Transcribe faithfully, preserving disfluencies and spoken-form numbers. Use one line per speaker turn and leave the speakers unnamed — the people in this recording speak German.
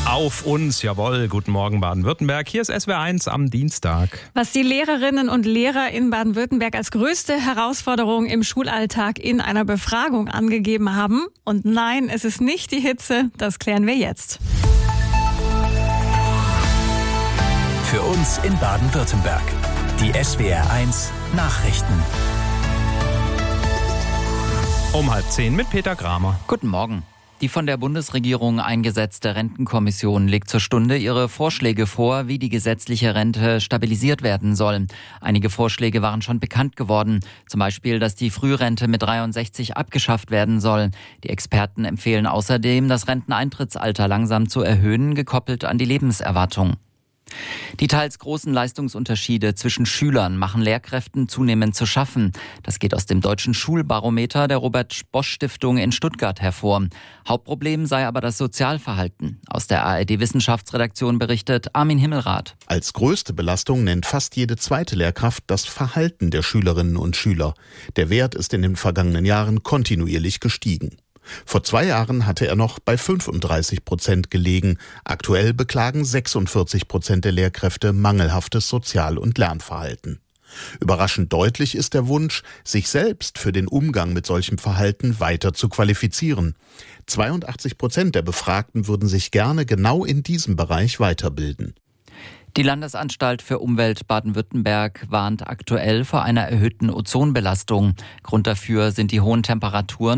Auf uns, jawohl. Guten Morgen Baden-Württemberg. Hier ist S W R eins am Dienstag.
Was die Lehrerinnen und Lehrer in Baden-Württemberg als größte Herausforderung im Schulalltag in einer Befragung angegeben haben. Und nein, es ist nicht die Hitze, das klären wir jetzt.
Für uns in Baden-Württemberg. Die S W R eins Nachrichten.
Um halb zehn mit Peter Kramer.
Guten Morgen. Die von der Bundesregierung eingesetzte Rentenkommission legt zur Stunde ihre Vorschläge vor, wie die gesetzliche Rente stabilisiert werden soll. Einige Vorschläge waren schon bekannt geworden. Zum Beispiel, dass die Frührente mit dreiundsechzig abgeschafft werden soll. Die Experten empfehlen außerdem, das Renteneintrittsalter langsam zu erhöhen, gekoppelt an die Lebenserwartung. Die teils großen Leistungsunterschiede zwischen Schülern machen Lehrkräften zunehmend zu schaffen. Das geht aus dem Deutschen Schulbarometer der Robert-Bosch-Stiftung in Stuttgart hervor. Hauptproblem sei aber das Sozialverhalten. Aus der A R D-Wissenschaftsredaktion berichtet Armin Himmelrath.
Als größte Belastung nennt fast jede zweite Lehrkraft das Verhalten der Schülerinnen und Schüler. Der Wert ist in den vergangenen Jahren kontinuierlich gestiegen. Vor zwei Jahren hatte er noch bei fünfunddreißig Prozent gelegen. Aktuell beklagen sechsundvierzig Prozent der Lehrkräfte mangelhaftes Sozial- und Lernverhalten. Überraschend deutlich ist der Wunsch, sich selbst für den Umgang mit solchem Verhalten weiter zu qualifizieren. zweiundachtzig Prozent der Befragten würden sich gerne genau in diesem Bereich weiterbilden.
Die Landesanstalt für Umwelt Baden-Württemberg warnt aktuell vor einer erhöhten Ozonbelastung. Grund dafür sind die hohen Temperaturen